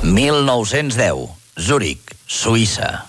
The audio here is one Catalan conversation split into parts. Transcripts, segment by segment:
1910, Zúrich, Suïssa.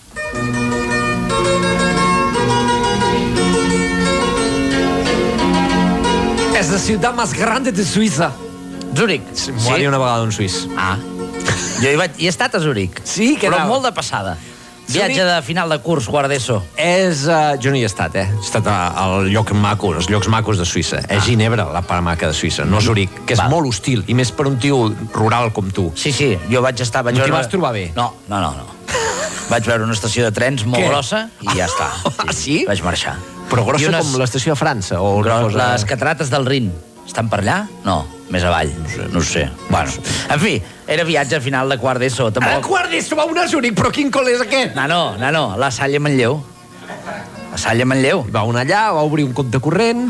És la ciutat més gran de Suïssa. Zúrich. M'ho va dir una vegada un suís. Ah. Jo hi he estat a Zúrich. Sí, que però anava. molt de passada. Viatge de final de curs, quart d'ESO. Jo no hi he estat, He estat al lloc maco, els llocs macos de Suïssa. És Ginebra, la part maca de Suïssa, no Zúrich, que és molt hostil, i més per un tio rural com tu. Sí, jo vaig estar... No t'hi vas trobar bé? No. Vaig veure una estació de trens molt grossa i ja està. Sí? Vaig marxar. Però grossa com l'estació de França? O les catarates del Rin. Estan per allà? No, més avall. No ho sé. Bueno, en fi, era viatge al final de quart d'ESO. A quart d'ESO va una a Zúrich, però quin col·le és aquest? Nano, la Salle Manlleu. La Salle Manlleu. Va un allà, va obrir un compte corrent...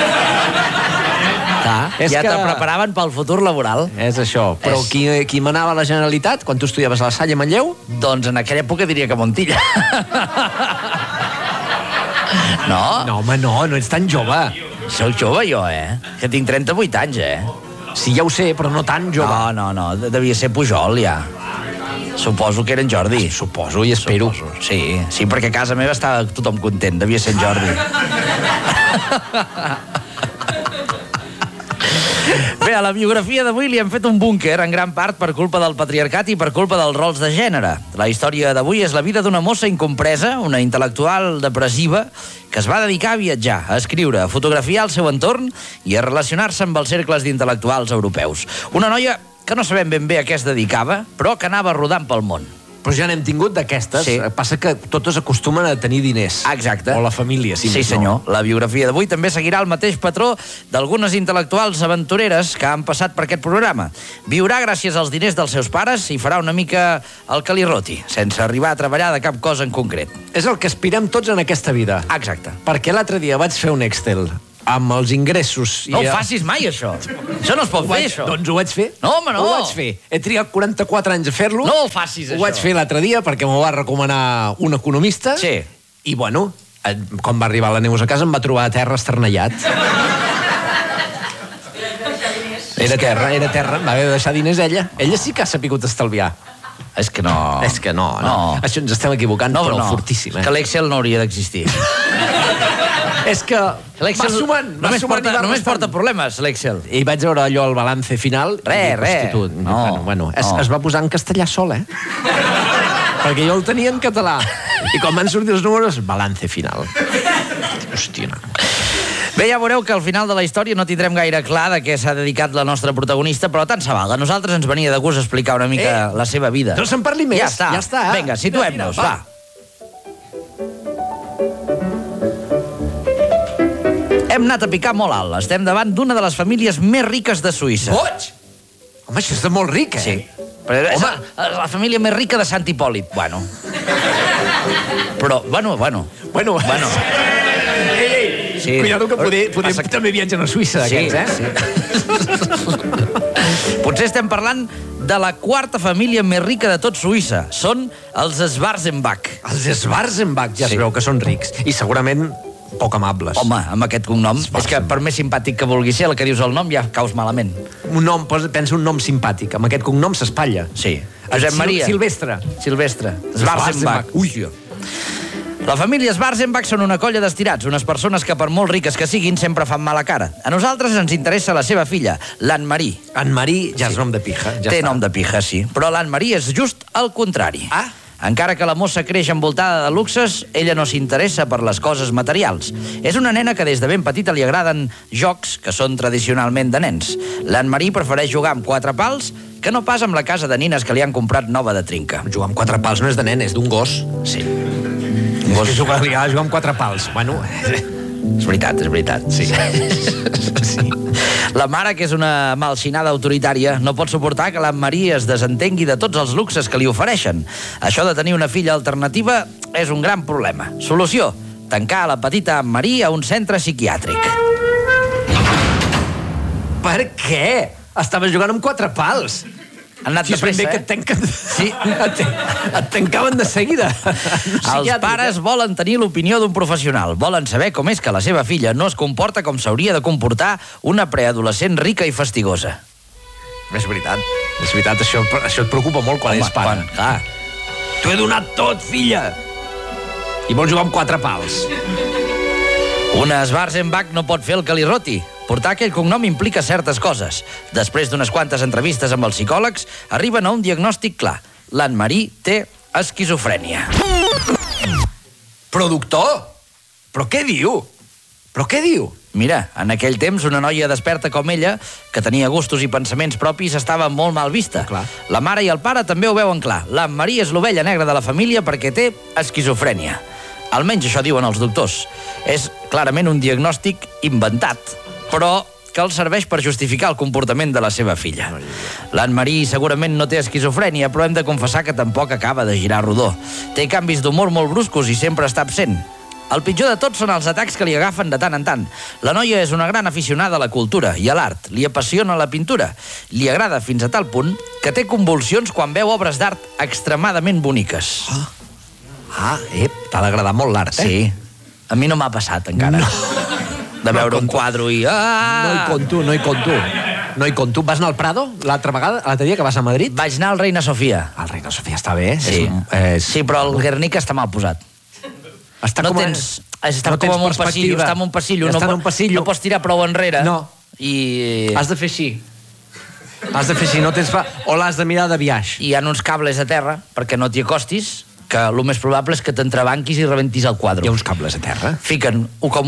Ja te preparaven pel futur laboral. És això. Però qui manava la Generalitat quan tu estudiaves a la Salle Manlleu? Doncs en aquella època diria que Montilla. No? No, home, no ets tan jove. Soc jove jo, que tinc 38 anys, Sí, ja ho sé, però no tan jove. No, devia ser Pujol, ja. Suposo que era en Jordi. Suposo i espero. Sí, perquè a casa meva estava tothom content, devia ser en Jordi. Bé, a la biografia d'avui li hem fet un búnquer, en gran part per culpa del patriarcat i per culpa dels rols de gènere. La història d'avui és la vida d'una mossa incompresa, una intel·lectual depressiva, que es va dedicar a viatjar, a escriure, a fotografiar el seu entorn i a relacionar-se amb els cercles d'intel·lectuals europeus. Una noia que no sabem ben bé a què es dedicava, però que anava rodant pel món. Però ja n'hem tingut d'aquestes. Sí. Passa que totes acostumen a tenir diners. Exacte. O la família, si sí, senyor. La biografia d'avui també seguirà el mateix patró d'algunes intel·lectuals aventureres que han passat per aquest programa. Viurà gràcies als diners dels seus pares i farà una mica el que li roti, sense arribar a treballar de cap cosa en concret. És el que aspirem tots en aquesta vida. Exacte. Perquè l'altre dia vaig fer un Excel amb els ingressos... No ho facis mai, això. Això no es pot fer, això. Doncs ho vaig fer. No, home, no. Ho vaig fer. He trigat 44 anys a fer-lo. No ho facis, això. Ho vaig fer l'altre dia perquè m'ho va recomanar un economista. Sí. I, bueno, quan va arribar la Neus a casa em va trobar a terra esternellat. Era terra. Em va haver de deixar diners ella. Ella sí que ha sapigut estalviar. És que no. Això ens estem equivocant, però fortíssim. És que l'Excel no hauria d'existir. És que va sumant. Només porta problemes, l'Excel. I vaig veure allò, el balance final. Res. Es va posar en castellà sol, perquè jo el tenia en català. I quan van sortir els números, balance final. Hòstia, no. Bé, ja veureu que al final de la història no tindrem gaire clar de què s'ha dedicat la nostra protagonista, però tant se val. A nosaltres ens venia de gust explicar una mica la seva vida. No se'n parli més. Ja està. Vinga, situem-nos, va. Hem anat a picar molt alt. Estem davant d'una de les famílies més riques de Suïssa. Boig! Home, això és de molt ric, Sí. Però és la família més rica de Sant Hipòlit. Bueno. Però, bueno. Sí. Cuidado que podem també viatjar a Suïssa d'aquests, Sí. Potser estem parlant de la quarta família més rica de tot Suïssa. Són els Schwarzenbach. Els Schwarzenbach ja es veu que són rics. I segurament poc amables. Home, amb aquest cognom, és que per més simpàtic que vulgui ser, el que dius el nom ja caus malament. Pensa un nom simpàtic. Amb aquest cognom s'espatlla. Sí. Josep Maria. Silvestre. Schwarzenbach. Ui. La família Schwarzenbach són una colla d'estirats, unes persones que per molt riques que siguin sempre fan mala cara. A nosaltres ens interessa la seva filla, l'Anne-Marie. Anne-Marie ja és nom de pija. Té nom de pija, sí. Però l'Anne-Marie és just el contrari. Encara que la mossa creix envoltada de luxes, ella no s'interessa per les coses materials. És una nena que des de ben petita li agraden jocs que són tradicionalment de nens. L'Anne-Marie prefereix jugar amb 4 pals que no pas amb la casa de nines que li han comprat nova de trinca. Jugar amb 4 pals no és de nen, és d'un gos. Sí. Un gos que jugar amb 4 pals. Bueno, és veritat. Sí. La mare, que és una malxinada autoritària, no pot suportar que l'Anne-Marie es desentengui de tots els luxes que li ofereixen. Això de tenir una filla alternativa és un gran problema. Solució: tancar la petita Anne-Marie a un centre psiquiàtric. Per què? Estaves jugant amb 4 pals. Han anat de pressa, que et tanquen... Sí, et tancaven de seguida. Els pares volen tenir l'opinió d'un professional. Volen saber com és que la seva filla no es comporta com s'hauria de comportar una preadolescent rica i fastigosa. És veritat, això et preocupa molt quan ets pare. T'ho he donat tot, filla! I vols jugar amb 4 pals. Una Schwarzenbach no pot fer el que li roti. Portar aquell cognom implica certes coses. Després d'unes quantes entrevistes amb els psicòlegs, arriben a un diagnòstic clar. L'Anne-Marie té esquizofrènia. Però, doctor, però què diu? Mira, en aquell temps una noia desperta com ella, que tenia gustos i pensaments propis, estava molt mal vista. Clar. La mare i el pare també ho veuen clar. L'Anne-Marie és l'ovella negra de la família perquè té esquizofrènia. Almenys això diuen els doctors. És clarament un diagnòstic inventat, però que els serveix per justificar el comportament de la seva filla. L'Anne-Marie segurament no té esquizofrènia, però hem de confessar que tampoc acaba de girar rodó. Té canvis d'humor molt bruscos i sempre està absent. El pitjor de tot són els atacs que li agafen de tant en tant. La noia és una gran aficionada a la cultura i a l'art. Li apassiona la pintura. Li agrada fins a tal punt que té convulsions quan veu obres d'art extremadament boniques. T'ha d'agradar molt l'art, eh? Sí. A mi no m'ha passat encara. No. De veure un quadre i... No hi conto. Vas anar al Prado l'altre dia que vas a Madrid? Vaig anar al Reina Sofia. El Reina Sofia està bé. Sí, però el Guernica està mal posat. Està com en un passillo. Està en un passillo. No pots tirar prou enrere. No. Has de fer així. O l'has de mirar de biaix. I hi ha uns cables a terra perquè no t'hi acostis, que el més probable és que t'entrebanquis i rebentis el quadre. Hi ha uns cables a terra? Fiquen com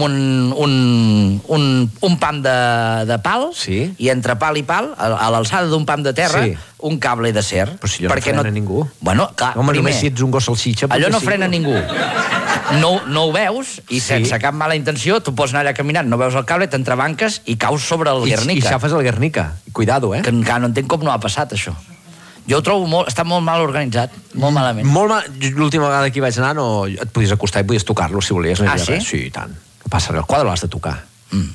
un pam de pal, i entre pal i pal, a l'alçada d'un pam de terra, un cable d'acer. Però si allò no frena ningú. Bueno, clar, home, només si ets un gos salsitxa... Allò no frena ningú. No ho veus, i sense cap mala intenció, tu pots anar allà caminant, no veus el cable, t'entrebanques i caus sobre el Guernica. I xafes el Guernica. Cuidado, eh? Que encara no entenc com no ha passat, això. Jo ho trobo està molt mal organitzat, molt malament. Molt mal. L'última vegada que hi vaig anar et podies acostar i podies tocar-lo, si volies. Ah, sí? Sí, i tant. Què passa? El quadre l'has de tocar. El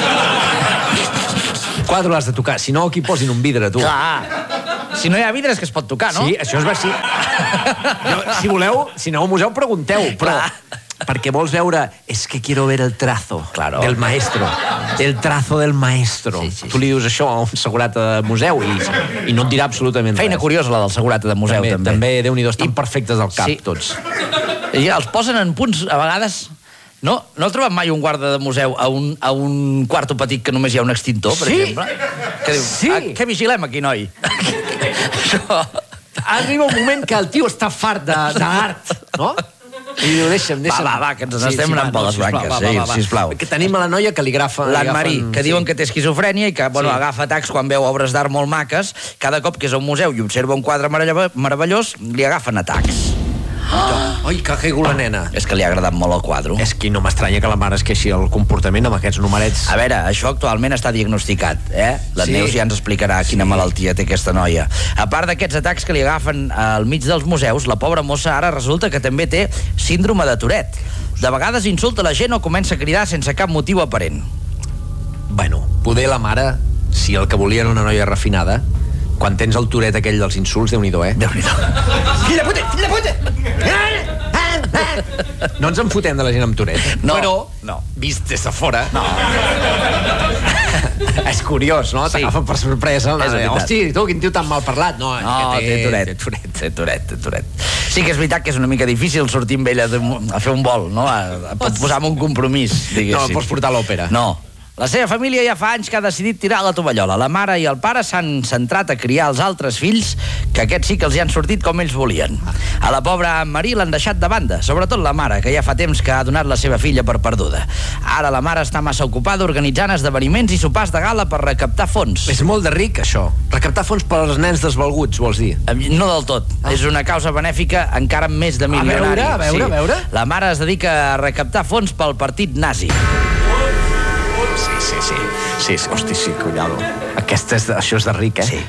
quadre l'has de tocar. Si no, aquí posin un vidre, tu. Clar. Si no hi ha vidre és que es pot tocar, no? Sí, això és així. Si voleu, si aneu al museu, pregunteu, però... Perquè vols veure... És que quiero ver el trazo del maestro. El trazo del maestro. Tu li dius això a un segurata de museu i no et dirà absolutament res. Feina curiosa, la del segurata de museu, també. També, Déu-n'hi-do, estan perfectes del cap, tots. I els posen en punts, a vegades... No heu trobat mai un guarda de museu a un quarto petit que només hi ha un extintor, per exemple? Que diu, què vigilem aquí, noi? Això... Arriba un moment que el tio està fart d'art, no? I diu, deixa'm. Va, que ens estem anant per les branques. Sisplau. Que tenim a la noia que li agafen... L'Anne-Marie, que diuen que té esquizofrènia i que agafa atacs quan veu obres d'art molt maques. Cada cop que és a un museu i observa un quadre meravellós, li agafen atacs. Ai, que caigo la nena. És que li ha agradat molt el quadre. És que no m'estranya que la mare es queixi el comportament amb aquests numerets. A veure, això actualment està diagnosticat, eh? La Neus ja ens explicarà quina malaltia té aquesta noia. A part d'aquests atacs que li agafen al mig dels museus, la pobra mossa ara resulta que també té síndrome de Tourette. De vegades insulta la gent o comença a cridar sense cap motiu aparent. Bueno, poder la mare, si el que volia era una noia refinada, quan tens el Tourette aquell dels insults, Déu-n'hi-do, eh? Déu-n'hi-do. Fill de puta! No ens en fotem de la gent amb Tourette. No. Però, vist des de fora... No. És curiós, no? T'agafen per sorpresa. Hosti, tu, quin tio tan mal parlat. No, té Tourette. Sí que és veritat que és una mica difícil sortir amb ella a fer un vol, no? A posar en un compromís, diguéssim. No, pots portar a l'òpera. No. La seva família ja fa anys que ha decidit tirar la tovallola. La mare i el pare s'han centrat a criar els altres fills, que aquests sí que els hi han sortit com ells volien. A la pobra Anne-Marie l'han deixat de banda, sobretot la mare, que ja fa temps que ha donat la seva filla per perduda. Ara la mare està massa ocupada organitzant esdeveniments i sopars de gala per recaptar fons. És molt de ric, això. Recaptar fons per als nens desvalguts, vols dir? No del tot. És una causa benèfica encara més de milionari. A veure. La mare es dedica a recaptar fons pel partit nazi. Sí, hosti, sí, cuidado. Això és de ric, eh? Sí.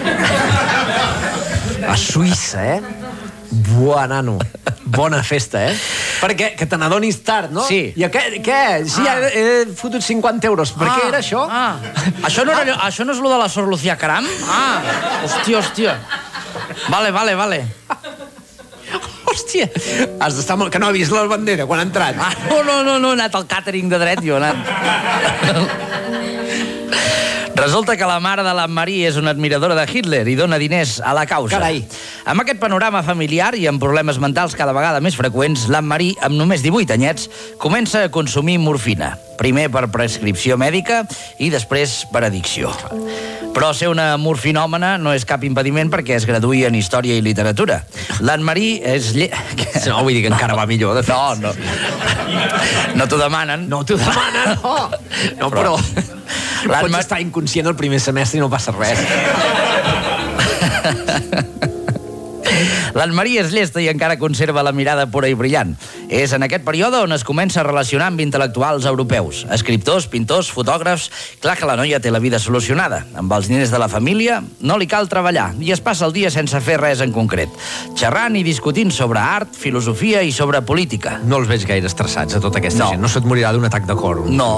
A Suïssa, eh? Buah, nano. Bona festa, eh? Perquè que te n'adonis tard, no? Sí. I què? Sí, he fotut 50 euros. Per què era això? Això no és lo de la Sor Lucía Caram? Hòstia. Vale. Hòstia, has d'estar molt... Que no ha vist la bandera quan ha entrat. No, he anat al càtering de dret, jo he anat... Resulta que la mare de l'Anne-Marie és una admiradora de Hitler i dona diners a la causa. Carai. Amb aquest panorama familiar i amb problemes mentals cada vegada més freqüents, l'Anne-Marie, amb només 18 anyets, comença a consumir morfina. Primer per prescripció mèdica i després per addicció. Però ser una morfinòmana no és cap impediment perquè es graduï en Història i Literatura. L'Anne-Marie és... No, vull dir que encara va millor, de fet. No t'ho demanen. No t'ho demanen, no. No, però... Pots estar inconscient el primer semestre i no passa res. L'Anne-Marie és llesta i encara conserva la mirada pura i brillant. És en aquest període on es comença a relacionar amb intel·lectuals europeus, escriptors, pintors, fotògrafs. Clar que la noia té la vida solucionada. Amb els diners de la família no li cal treballar i es passa el dia sense fer res en concret, xerrant i discutint sobre art, filosofia i sobre política. No els veig gaire estressats, a tota aquesta gent. No se't morirà d'un atac de cor. No,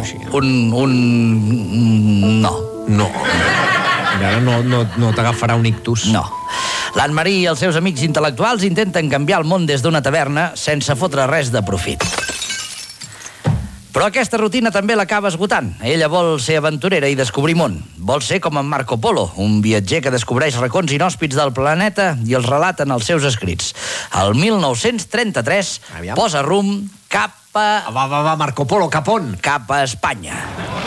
no. No. Ara no t'agafarà un ictus. No. L'Anne-Marie i els seus amics intel·lectuals intenten canviar el món des d'una taverna sense fotre res de profit. Però aquesta rutina també l'acaba esgotant. Ella vol ser aventurera i descobrir món. Vol ser com en Marco Polo, un viatger que descobreix racons inhòspits del planeta i els relata en els seus escrits. El 1933 posa rumb cap a... Va, Marco Polo, cap on? Cap a Espanya.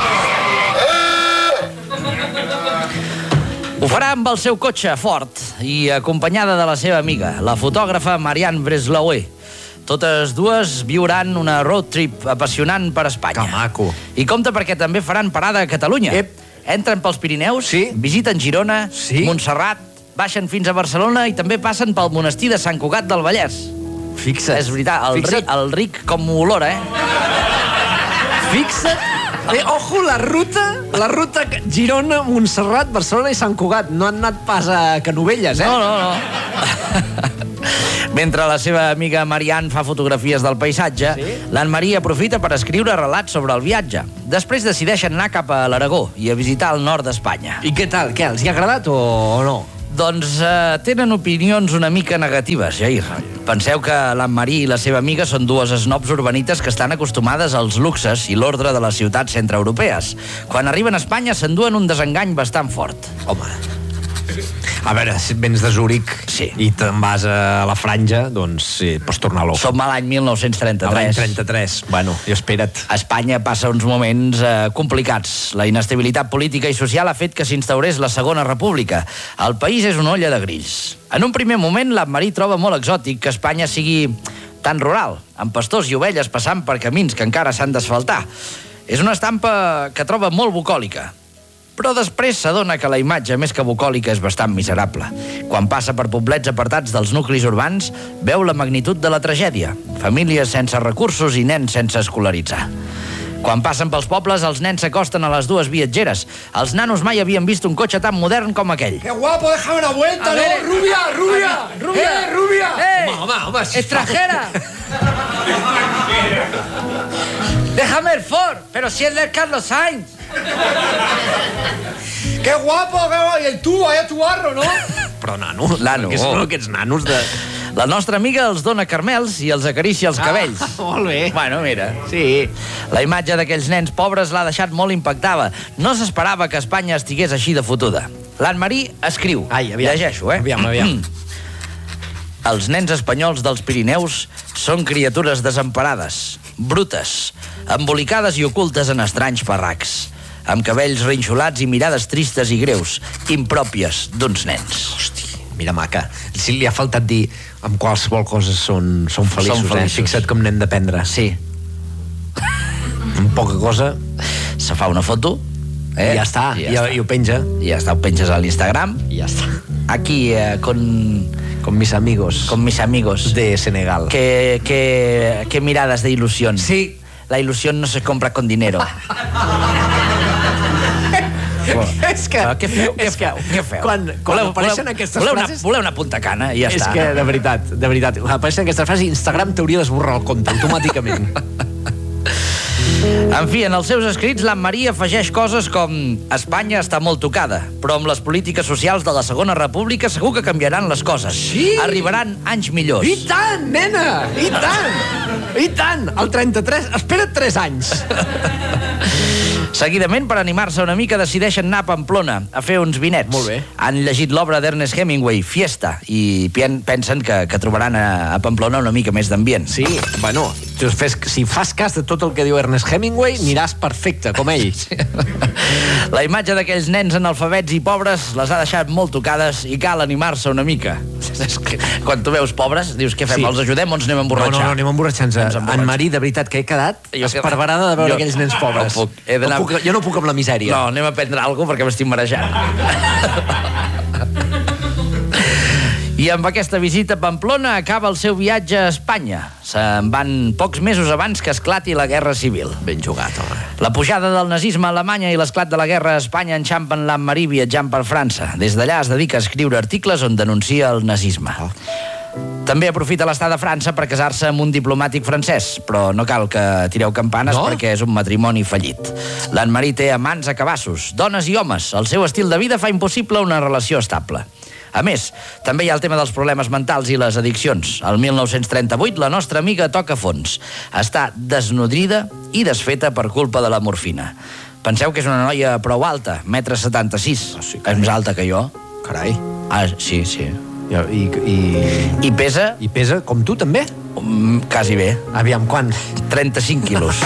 Ho farà amb el seu cotxe fort i acompanyada de la seva amiga, la fotògrafa Marianne Breslouet. Totes dues viuran una road trip apassionant per Espanya. Que maco. I compte perquè també faran parada a Catalunya. Entren pels Pirineus, visiten Girona, Montserrat, baixen fins a Barcelona i també passen pel monestir de Sant Cugat del Vallès. Fixa't. És veritat, el ric com olora, Fixa't. Ojo, la ruta Girona, Montserrat, Barcelona i Sant Cugat. No han anat pas a Canovelles, No. Mentre la seva amiga Marianne fa fotografies del paisatge, l'Anne-Marie aprofita per escriure relats sobre el viatge. Després decideixen anar cap a l'Aragó i a visitar el nord d'Espanya. I què tal? Què, els hi ha agradat o no? Doncs tenen opinions una mica negatives, Jair. Penseu que l'Anne-Marie i la seva amiga són dues snobs urbanites que estan acostumades als luxes i l'ordre de les ciutats centreeuropees. Quan arriben a Espanya s'enduen un desengany bastant fort. Home, a veure, si vens de Zúrich i te'n vas a la Franja, doncs pots tornar loc. Som a l'any 1933. A l'any 33, bueno, i espera't. A Espanya passa uns moments complicats. La inestabilitat política i social ha fet que s'instaurés la Segona República. El país és una olla de grills. En un primer moment, l'Anne-Marie troba molt exòtic que Espanya sigui tan rural, amb pastors i ovelles passant per camins que encara s'han d'asfaltar. És una estampa que troba molt bucòlica. Però després s'adona que la imatge més que bucòlica és bastant miserable. Quan passa per poblets apartats dels nuclis urbans, veu la magnitud de la tragèdia. Famílies sense recursos i nens sense escolaritzar. Quan passen pels pobles, els nens s'acosten a les dues viatgeres. Els nanos mai havien vist un cotxe tan modern com aquell. ¡Qué guapo! ¡Déjame una vuelta, ¿no? ¡Rubia! ¡Rubia! Home, ¡extranjera! ¡Déjame el Ford! ¡Pero si es del Carlos Sainz! ¡Qué guapo! Y el tubo, vaya tubarro, ¿no? Però nano. Què són aquests nanos de... La nostra amiga els dona carmels i els acaricia els cabells. Molt bé. Bueno, mira. Sí. La imatge d'aquells nens pobres l'ha deixat molt impactada. No s'esperava que Espanya estigués així de fotuda. L'Anne-Marie escriu. Llegeixo, Aviam. Els nens espanyols dels Pirineus són criatures desemparades, brutes, embolicades i ocultes en estranys parracs, amb cabells rinxolats i mirades tristes i greus, impròpies d'uns nens. Hosti, mira, maca. Si li ha faltat dir amb qualsevol cosa són feliços. Fixa't com n'hem d'aprendre. Sí. Amb poca cosa... Se fa una foto... I ja està, i ho penja. I ja està, ho penges a l'Instagram. I ja està. Aquí, con mis amigos. Con mis amigos. De Senegal. Qué miradas de ilusión. Sí. La ilusión no se compra con dinero. És que... Què feu? Quan apareixen aquestes frases... Voleu una punta cana i ja està. És que, de veritat, quan apareixen aquestes frases, Instagram t'hauria d'esborrar el compte automàticament. En fi, en els seus escrits, l'Anne-Marie afegeix coses com Espanya està molt tocada, però amb les polítiques socials de la Segona República segur que canviaran les coses. Sí! Arribaran anys millors. I tant, nena! I tant! I tant! El 33, espera't 3 anys. Seguidament, per animar-se una mica, decideixen anar a Pamplona a fer uns vinets. Molt bé. Han llegit l'obra d'Ernest Hemingway, Fiesta, i pensen que trobaran a Pamplona una mica més d'ambient. Sí, bueno, si fas cas de tot el que diu Ernest Hemingway, aniràs perfecte, com ell. La imatge d'aquells nens analfabets i pobres les ha deixat molt tocades i cal animar-se una mica. Quan tu veus pobres, dius, què fem, els ajudem o ens anem a emborratxar? No, anem a emborratxar-nos. En Marí, de veritat que he quedat esparverada de veure aquells nens pobres. Jo no puc amb la misèria. No, anem a prendre alguna cosa perquè m'estic marejant. I amb aquesta visita a Pamplona acaba el seu viatge a Espanya. Se'n van pocs mesos abans que esclati la Guerra Civil. Ben jugat, home. La pujada del nazisme a Alemanya i l'esclat de la guerra a Espanya enxampen l'Anne-Marie viatjant per França. Des d'allà es dedica a escriure articles on denuncia el nazisme. També aprofita l'estada a França per casar-se amb un diplomàtic francès, però no cal que tireu campanes perquè és un matrimoni fallit. L'Anne-Marie té amants a cabassos, dones i homes. El seu estil de vida fa impossible una relació estable. A més, també hi ha el tema dels problemes mentals i les addiccions. El 1938 la nostra amiga toca fons. Està desnodrida i desfeta per culpa de la morfina. Penseu que és una noia prou alta, 1,76 m. És més alta que jo. Carai. Ah, sí. I pesa? I pesa com tu, també? Quasi bé. Aviam, quant? 35 quilos.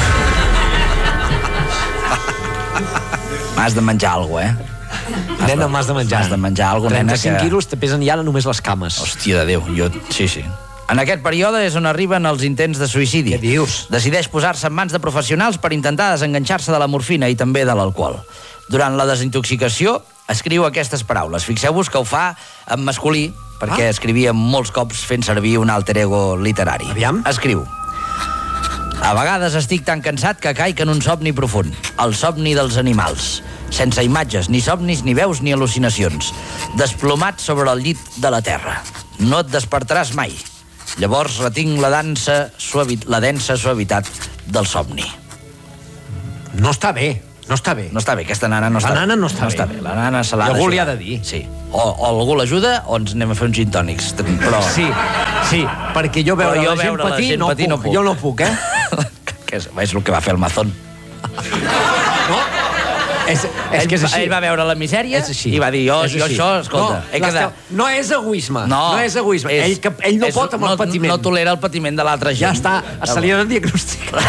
M'has de menjar alguna cosa, Nena, m'has de menjar. M'has de menjar alguna cosa, nena, 35 quilos te pesen ja només les cames. Hòstia de Déu, sí. En aquest període és on arriben els intents de suïcidi. Què dius? Decideix posar-se en mans de professionals per intentar desenganxar-se de la morfina i també de l'alcohol. Durant la desintoxicació escriu aquestes paraules. Fixeu-vos que ho fa en masculí, perquè escrivia molts cops fent servir un alter ego literari. Aviam. Escriu: a vegades estic tan cansat que caic en un somni profund, el somni dels animals, sense imatges, ni somnis, ni veus, ni al·lucinacions, desplomat sobre el llit de la terra. No et despertaràs mai. Llavors retinc la densa suavitat del somni. No està bé. No està bé. No està bé, aquesta nana no està bé. La nana no està bé. La nana se l'ha d'ajudar. Algú li ha de dir. Sí. O algú l'ajuda o ens anem a fer uns gin tònics. Però... Sí, perquè jo veure la gent patir no puc. Jo no puc, És el que va fer el Mazón. No? És que és així. Ell va veure la misèria i va dir, jo això, escolta... No és egoisme. No és egoisme. Ell no pot amb el patiment. No tolera el patiment de l'altra gent. Ja està. Se li ha de diagnosticar.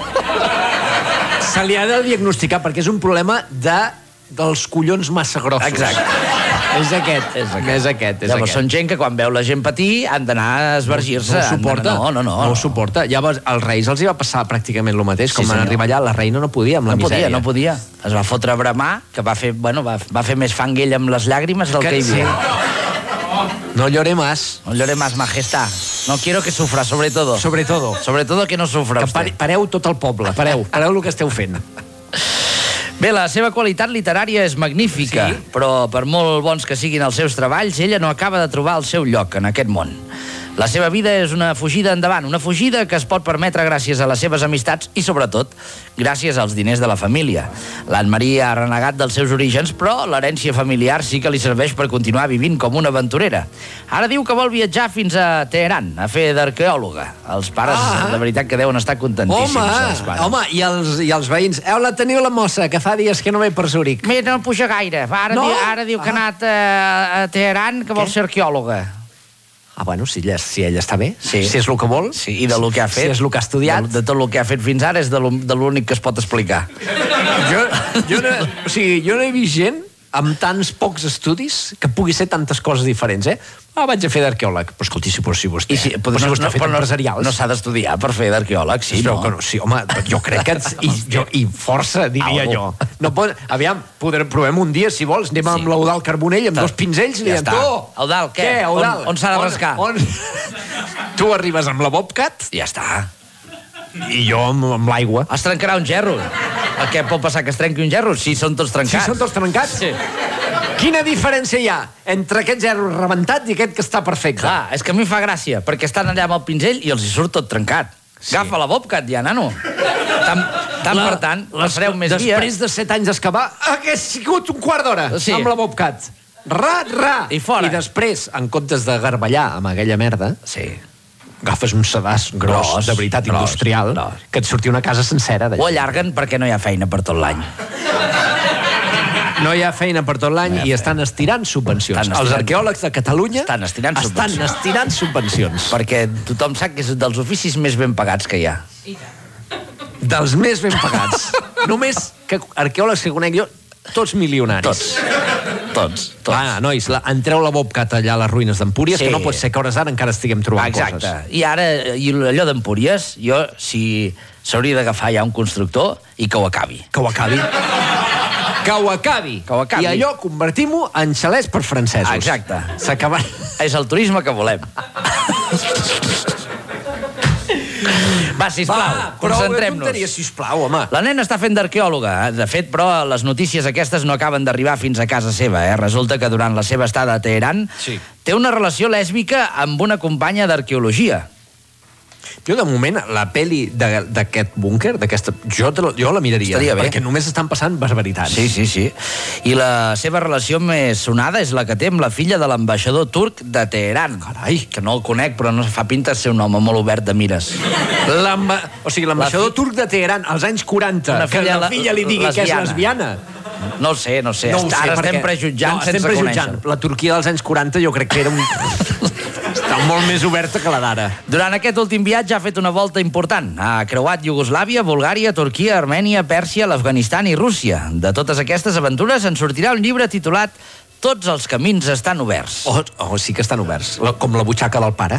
Se li ha de diagnosticar perquè és un problema dels collons massa grossos. Exacte. És aquest. Llavors són gent que quan veu la gent patir han d'anar a esvergir-se. No ho suporta. No ho suporta. Llavors als reis els hi va passar pràcticament el mateix. Com van arribar allà, la reina no podia amb la misèria. No podia. Es va fotre a bramar, que va fer més fang ell amb les llàgrimes del que hi havia. No llore más. No llore más, majestad. No quiero que sufra, sobre todo. Sobre todo que no sufra usted. Pareu tot el poble, pareu el que esteu fent. Bé, la seva qualitat literària és magnífica, però per molt bons que siguin els seus treballs, ella no acaba de trobar el seu lloc en aquest món. La seva vida és una fugida endavant, una fugida que es pot permetre gràcies a les seves amistats i, sobretot, gràcies als diners de la família. L'Anne-Marie ha renegat dels seus orígens, però l'herència familiar sí que li serveix per continuar vivint com una aventurera. Ara diu que vol viatjar fins a Teheran, a fer d'arqueòloga. Els pares, de veritat, que deuen estar contentíssims. Home, i els veïns? La teniu la mossa, que fa dies que no ve per Zúrich. Mira, no puja gaire. Ara diu que ha anat a Teheran, que vol ser arqueòloga. Bueno, si ella està bé, si és el que vol, i del que ha fet, si és el que ha estudiat, de tot el que ha fet fins ara és de l'únic que es pot explicar. Jo no he vist gent amb tants pocs estudis que pugui ser tantes coses diferents, vaig a fer d'arqueòleg. Però escolti, si vostè ha fet empresarials... No s'ha d'estudiar per fer d'arqueòleg, sí, no? Sí, home, jo crec que... I força, diria jo. Aviam, provem un dia, si vols, anem amb l'Eudald Carbonell, amb 2 pinzells, i li diem, tu... Eudald, què? On s'ha de rascar? Tu arribes amb la Bobcat... Ja està. I jo amb l'aigua. Es trencarà un gerro. Què pot passar, que es trenqui un gerro? Si són tots trencats. Si són tots trencats? Sí. Quina diferència hi ha entre aquest gerro rebentat i aquest que està perfecte? Clar, és que a mi fa gràcia, perquè estan allà amb el pinzell i els hi surt tot trencat. Agafa la Bobcat ja, nano. Per tant, passareu més dia. Després de 7 anys d'excavar, hagués sigut un quart d'hora amb la Bobcat. Ra. I fora. I després, en comptes de garballar amb aquella merda... Sí. agafes un sedàs gros, de veritat, industrial, que et surti una casa sencera d'allà. Ho allarguen perquè no hi ha feina per tot l'any. No hi ha feina per tot l'any i estan estirant subvencions. Els arqueòlegs de Catalunya estan estirant subvencions. Perquè tothom sap que és dels oficis més ben pagats que hi ha. Dels més ben pagats. Només que arqueòlegs que conec jo, tots milionaris. Tots. Va, nois, entreu la Bobcat allà a les ruïnes d'Empúries, que no pot ser que a hores d'ara encara estiguem trobant coses. Exacte. I ara, allò d'Empúries, jo, si s'hauria d'agafar ja un constructor i que ho acabi. Que ho acabi. I allò convertim-ho en xalets per francesos. Exacte. S'acaba... És el turisme que volem. Va, sisplau, concentrem-nos. Sisplau, home. La nena està fent d'arqueòloga. De fet, però, les notícies aquestes no acaben d'arribar fins a casa seva. Resulta que durant la seva estada a Teheran té una relació lèsbica amb una companya d'arqueologia. Jo, de moment, la pel·li d'aquest búnquer, jo la miraria, perquè només estan passant barbaritats. Sí. I la seva relació més sonada és la que té amb la filla de l'ambaixador turc de Teheran. Carai. Que no el conec, però no fa pinta de ser un home molt obert de mires. O sigui, l'ambaixador turc de Teheran, als anys 40, que la filla li digui que és lesbiana. No ho sé. Ara estem prejutjant sense conèixer. La Turquia dels anys 40 jo crec que era està molt més oberta que la d'ara. Durant aquest últim viatge ha fet una volta important. Ha creuat Iugoslàvia, Bulgària, Turquia, Armènia, Pèrsia, l'Afganistan i Rússia. De totes aquestes aventures en sortirà un llibre titulat Tots els camins estan oberts. Sí que estan oberts. Com la butxaca del pare.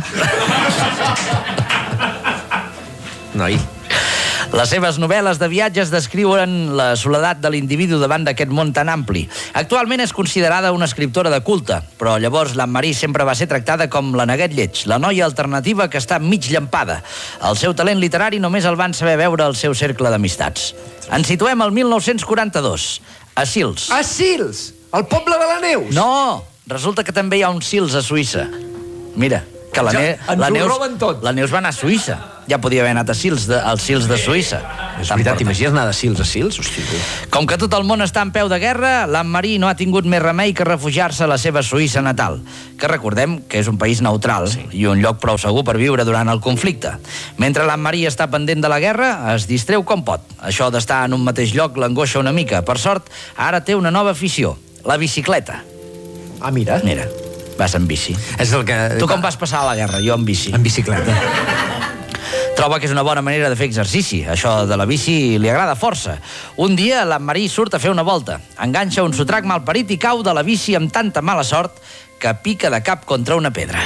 Noi. Les seves novel·les de viatges descriuen la soledat de l'individu davant d'aquest món tan ampli. Actualment és considerada una escriptora de culte, però llavors l'Anne-Marie sempre va ser tractada com la neguet lleig, la noia alternativa que està mig llampada. El seu talent literari només el van saber veure al seu cercle d'amistats. Ens situem al 1942, a Sils. A Sils? El poble de la Neus? No, resulta que també hi ha un Sils a Suïssa. Mira, que la Neus va anar a Suïssa. Ja podia haver anat als Sils de Suïssa. És veritat, t'imagines anar de Sils a Sils? Hòstia. Com que tot el món està en peu de guerra, l'Anne-Marie no ha tingut més remei que refugiar-se a la seva Suïssa natal, que recordem que és un país neutral i un lloc prou segur per viure durant el conflicte. Mentre l'Anne-Marie està pendent de la guerra, es distreu com pot. Això d'estar en un mateix lloc l'angoixa una mica. Per sort, ara té una nova afició, la bicicleta. Ah, mira. Mira, vas en bici. És el que... Tu com vas passar a la guerra? Jo en bici. En bicicleta. Troba que és una bona manera de fer exercici. Això de la bici li agrada força. Un dia l'Anne-Marie surt a fer una volta. Enganxa un sotrac malparit i cau de la bici amb tanta mala sort que pica de cap contra una pedra.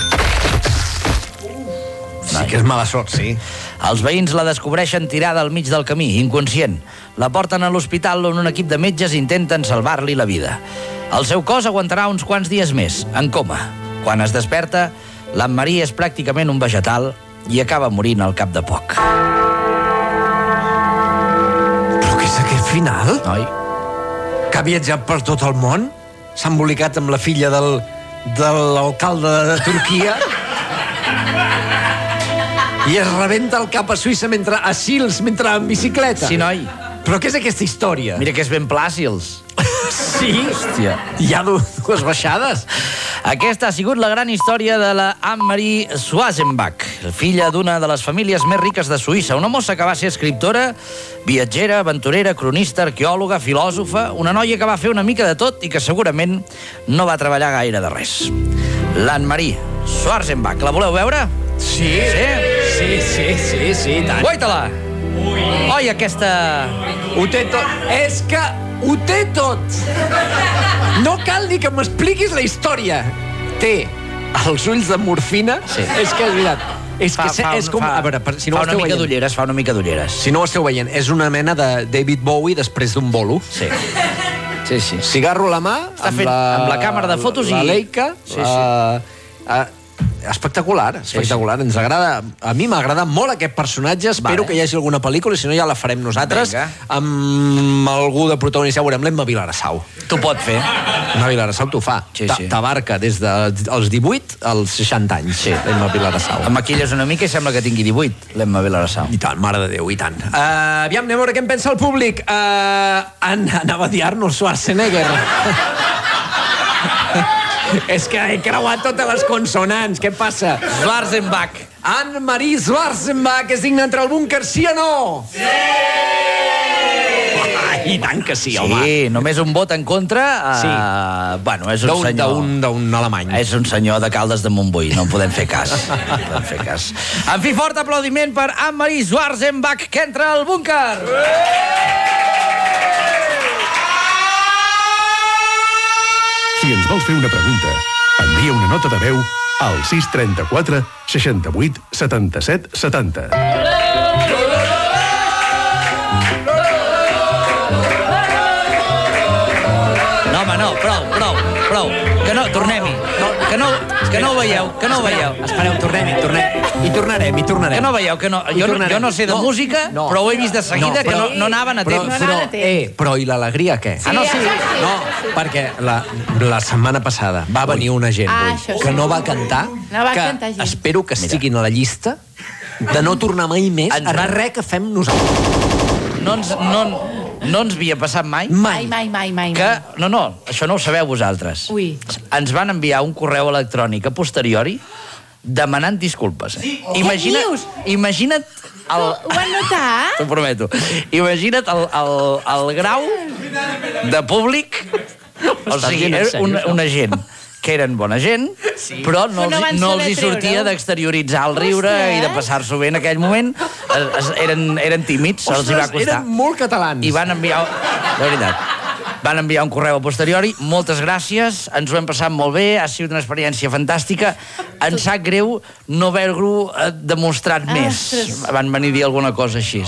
Sí que és mala sort, sí. Els veïns la descobreixen tirada al mig del camí, inconscient. La porten a l'hospital on un equip de metges intenten salvar-li la vida. El seu cos aguantarà uns quants dies més, en coma. Quan es desperta, l'Anne-Marie és pràcticament un vegetal i acaba morint al cap de poc. Però què és aquest final? Noi. Que ha viatjat per tot el món? S'ha embolicat amb la filla de l'alcalde de Turquia? I es rebenta el cap a Suïssa a Sils mentre en bicicleta? Sí, noi. Però què és aquesta història? Mira que és ben pla, Sils. Sí? Hòstia. Hi ha dues baixades? Aquesta ha sigut la gran història de la Anne-Marie Schwarzenbach, filla d'una de les famílies més riques de Suïssa, una mossa que va ser escriptora, viatgera, aventurera, cronista, arqueòloga, filòsofa, una noia que va fer una mica de tot i que segurament no va treballar gaire de res. L'Anne-Marie Schwarzenbach, la voleu veure? Sí. Sí, tant. Guaita-la! Oi, aquesta... Ho té tot. És que ho té tot. No cal ni que m'expliquis la història. Té els ulls de morfina. Sí. És que és veritat. És com... A veure, si no ho esteu veient... Fa una mica d'ulleres. Si no ho esteu veient, és una mena de David Bowie després d'un bolo. Sí. Cigarro a la mà, amb la càmera de fotos la Leica. Espectacular. Ens agrada, a mi m'ha agradat molt aquest personatge. Espero que hi hagi alguna pel·lícula, si no ja la farem nosaltres. Amb algú de protagonista, ja veurem, l'Emma Vilarassau. T'ho pot fer. Emma Vilarassau t'ho fa. T'abarca des dels 18 als 60 anys, l'Emma Vilarassau. Em maquilles una mica i sembla que tingui 18, l'Emma Vilarassau. I tant, mare de Déu, i tant. Aviam, anem a veure què en pensa el públic. Anava a dir Arnold Schwarzenegger. És que he creuat totes les consonants. Què passa? Schwarzenbach. Anne-Marie Schwarzenbach és digna d'entrar al búnquer, sí o no? Sí! I tant que sí, home. Sí, només un vot en contra. Sí. Bueno, és un senyor... D'un alemany. És un senyor de Caldes de Montbui, no en podem fer cas. No en podem fer cas. En fi, fort aplaudiment per Anne-Marie Schwarzenbach, que entra al búnquer. Si ens vols fer una pregunta, envia una nota de veu al 634 68 77 70. No, home, no, prou. Que no, tornem-hi. Que no ho veieu, Espereu, tornem-hi. Hi tornarem. Que no veieu, que no... Jo no sé de música, però ho he vist de seguida, que no anaven a temps. Però i l'alegria, què? Sí, no, sí. No, perquè la setmana passada va venir una gent que no va cantar, que espero que estiguin a la llista de no tornar mai més a res que fem nosaltres. No ens havia passat mai. Mai. Que, no, això no ho sabeu vosaltres. Ui. Ens van enviar un correu electrònic a posteriori demanant disculpes. Imagina't Ho van notar? t'ho prometo. Imagina't el grau de públic. O sigui, era una gent que eren bona gent, però no els hi sortia d'exterioritzar el riure i de passar-s'ho bé en aquell moment. Eren tímids, se'ls hi va costar. Eren molt catalans. I van enviar... De veritat. Van enviar un correu a posteriori. Moltes gràcies, ens ho hem passat molt bé, ha sigut una experiència fantàstica. Ens sap greu no haver-ho demostrat més. Van venir a dir alguna cosa així.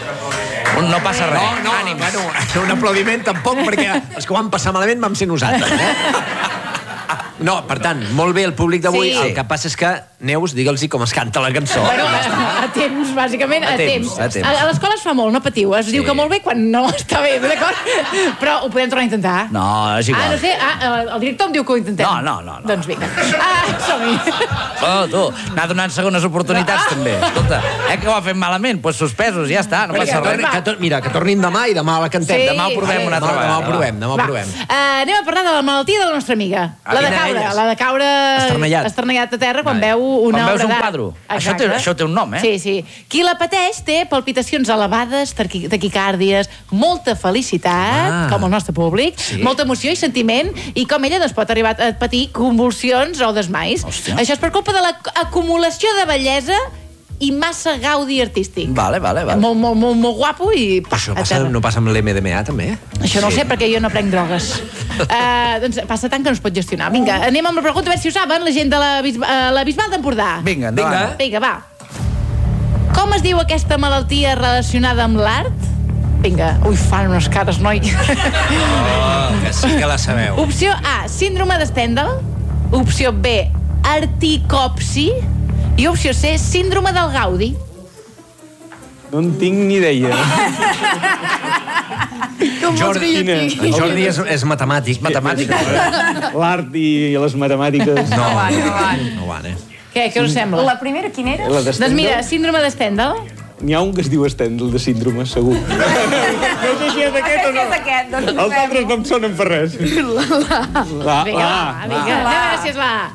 No passa res. No, bueno, un aplaudiment tampoc, perquè els que ho van passar malament vam ser nosaltres. No, per tant, molt bé el públic d'avui. Sí. El que passa és que, Neus, digue'ls com es canta la cançó. Bueno, a temps, bàsicament, a temps. A l'escola es fa molt, no patiu. Es diu que molt bé quan no està bé, d'acord? Però ho podem tornar a intentar. No, és igual. No sé, el director em diu que ho intentem. No. Doncs vinga. Som-hi. Tu, anar donant segones oportunitats, també. Escolta, que ho ha fet malament? Doncs suspesos, ja està, no passa res. Mira, que tornin demà i demà la cantem. Demà ho provem una altra vegada. Demà ho provem. Anem a parlar de la malaltia de la nostra amiga. La de caure esternellat a terra quan veu una obra d'art. Quan veus un quadre. Això té un nom, eh? Sí. Qui la pateix té palpitacions elevades, taquicàrdies, molta felicitat, com el nostre públic, molta emoció i sentiment, i com ella pot arribar a patir convulsions o desmais. Això és per culpa de l'acumulació de bellesa i massa gaudi artístic. Vale. Molt guapo i... Això no passa amb l'MDMA, també? Això no ho sé, perquè jo no prenc drogues. Doncs passa tant que no es pot gestionar. Vinga, anem amb la pregunta, a veure si ho saben, la gent de la Bisbal d'Empordà. Vinga, endavant. Vinga, va. Com es diu aquesta malaltia relacionada amb l'art? Vinga, fan unes cares, noi. Que sí que la sabeu. Opció A, síndrome de Stendhal. Opció B, articopsi. I opció C, síndrome del Gaudi. No en tinc ni idea. En Jordi és matemàtic. L'art i les matemàtiques... No van, Què us sembla? La primera, quina era? La de Doncs mira, síndrome de Stendhal. N'hi ha un que es diu Stendhal, de síndrome, segur. No sé si és aquest o no. Els altres no em sonen per res. Vinga, anem a veure si és la A.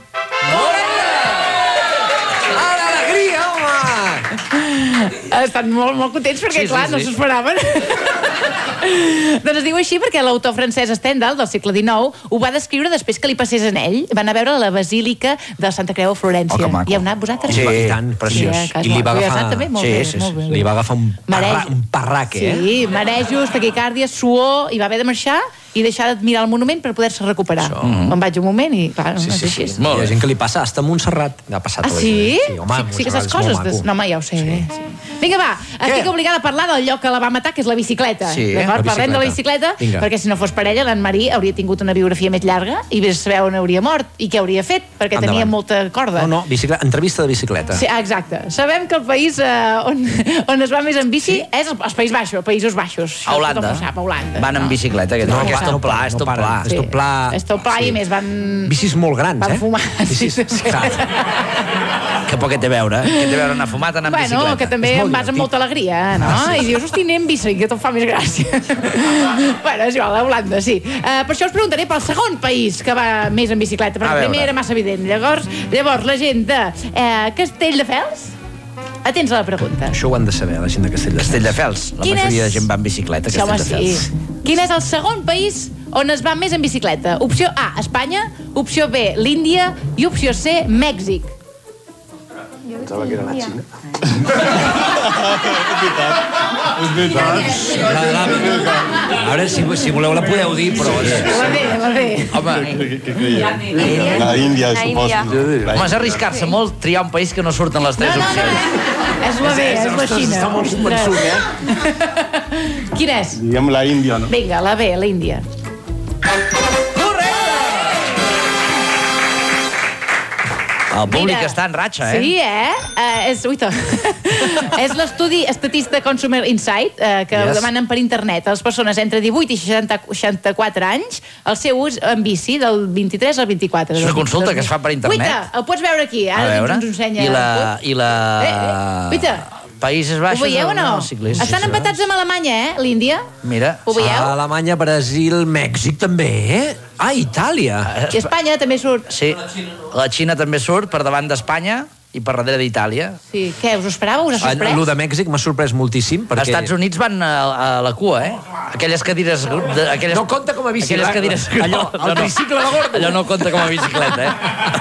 Estan molt contents perquè, clar, no s'ho esperaven. Doncs es diu així perquè l'autor francès Stendhal, del segle XIX, ho va descriure després que li passés en ell. Van a veure la basílica de Santa Creu a Florència. Hi heu anat vosaltres? Sí, i tant, preciós. I li va agafar un parrac, eh? Sí, marejos, taquicàrdies, suor, i va haver de marxar i deixar d'admirar el monument per poder-se recuperar. Me'n vaig un moment i, clar, no és així. Hi ha gent que li passa, hasta a Montserrat. Sí? Sí que saps coses? No, home, ja ho sé. Vinga, va, estic obligada a parlar del lloc que la va matar, que és la bicicleta. Parlem de la bicicleta, perquè si no fos per ella, l'Anne-Marie hauria tingut una biografia més llarga i vés a saber on hauria mort i què hauria fet, perquè tenia molta corda. No, entrevista de bicicleta. Sí, exacte. Sabem que el país on es va més en bici és els Països Baixos. A Holanda. Van en bicicleta. És tot pla. És tot pla i més van... Bicis molt grans, Van fumar. Que poc té a veure, què té a veure anar fumat, anar en bicicleta? Bueno, que també em vas amb molta alegria, no? I dius, hosti, anem en bici, que tot fa més gràcia. Bueno, és igual, a Holanda, sí. Per això us preguntaré pel segon país que va més en bicicleta, perquè el primer era massa evident. Llavors, la gent de Castelldefels, atents a la pregunta. Això ho han de saber, la gent de Castelldefels. Castelldefels, la majoria de gent va en bicicleta a Castelldefels. Quin és el segon país on es va més en bicicleta? Opció A, Espanya, opció B, l'Índia i opció C, Mèxic. Pensava que era la Xina. És veritat. A veure, si voleu la podeu dir, però... La B. Home, Què creieu? La Índia, suposo. home, és arriscar-se molt triar un país que no surten les tres opcions. És la B, és la Xina. Està molt convençut, Quina és? Diguem la Índia, no? Vinga, la B, l'Índia. El públic està en ratxa, eh? Sí, és l'estudi Statista Consumer Insight, que ho demanen per internet a les persones entre 18 i 64 anys, el seu ús en bici del 23 al 24. És una consulta que es fa per internet? Uita, el pots veure aquí, ara ens ho ensenya. I la... Uita, Països Baixos... ho veieu o no? Ciclistes. Estan empatats amb Alemanya, l'Índia? Mira. Ho veieu? Alemanya, Brasil, Mèxic també, Itàlia. I Espanya també surt. Sí, la Xina també surt per davant d'Espanya i per darrere d'Itàlia. Sí, què, us ho esperàveu? Us ha sorprès? Lo de Mèxic m'ha sorprès moltíssim, perquè... Els Estats Units van a la cua, Aquelles cadires... No compta com a bicicleta. Aquelles cadires... Allò, el tricicle de gordo. Allò no compta com a bicicleta,